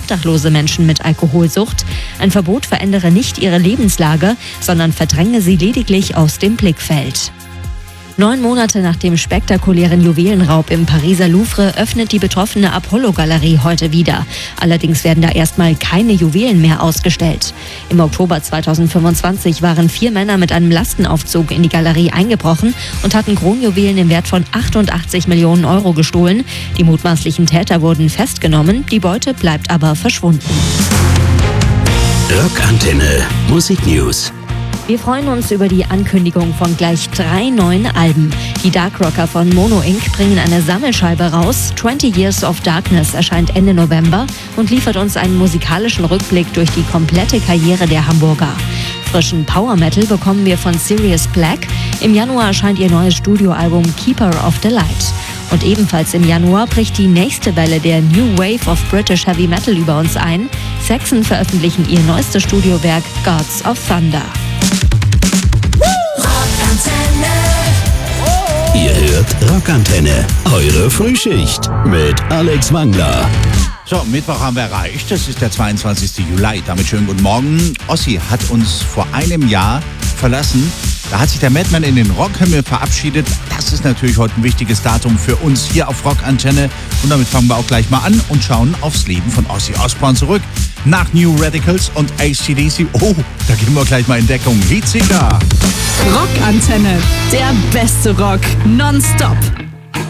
obdachlose Menschen mit Alkoholsucht. Ein Verbot verändere nicht ihre Lebenslage, sondern verdränge sie lediglich aus dem Blickfeld. 9 Monate nach dem spektakulären Juwelenraub im Pariser Louvre öffnet die betroffene Apollo-Galerie heute wieder. Allerdings werden da erstmal keine Juwelen mehr ausgestellt. Im Oktober 2025 waren 4 Männer mit einem Lastenaufzug in die Galerie eingebrochen und hatten Kronjuwelen im Wert von 88 Millionen Euro gestohlen. Die mutmaßlichen Täter wurden festgenommen, die Beute bleibt aber verschwunden. Rockantenne Musik News. Wir freuen uns über die Ankündigung von gleich 3 neuen Alben. Die Dark Rocker von Mono Inc. bringen eine Sammelscheibe raus. 20 Years of Darkness erscheint Ende November und liefert uns einen musikalischen Rückblick durch die komplette Karriere der Hamburger. Frischen Power Metal bekommen wir von Sirius Black. Im Januar erscheint ihr neues Studioalbum Keeper of the Light. Und ebenfalls im Januar bricht die nächste Welle der New Wave of British Heavy Metal über uns ein. Saxon veröffentlichen ihr neuestes Studiowerk Gods of Thunder. Ihr hört Rockantenne, eure Frühschicht mit Alex Wangler. So, Mittwoch haben wir erreicht. Das ist der 22. Juli. Damit schönen guten Morgen. Ossi hat uns vor einem Jahr verlassen. Da hat sich der Madman in den Rockhimmel verabschiedet. Das ist natürlich heute ein wichtiges Datum für uns hier auf Rockantenne. Und damit fangen wir auch gleich mal an und schauen aufs Leben von Ozzy Osbourne zurück. Nach New Radicals und AC/DC. Oh, da gehen wir gleich mal in Deckung. Heatseeker. Rockantenne. Der beste Rock. Nonstop.